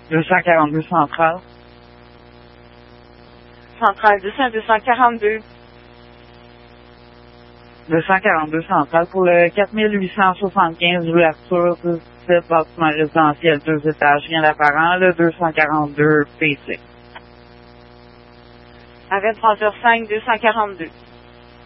242 centrale. Centrale 242. 242 centrale pour le 4875 ouverture du site bâtiment résidentiel 2 étages, rien d'apparent, le 242 PC. À 23h05, 242.